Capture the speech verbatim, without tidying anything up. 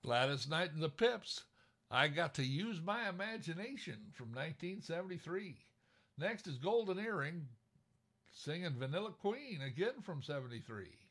Gladys Knight and the Pips, I Got to Use My Imagination from nineteen seventy-three. Next is Golden Earring singing Vanilla Queen, again from seventy-three.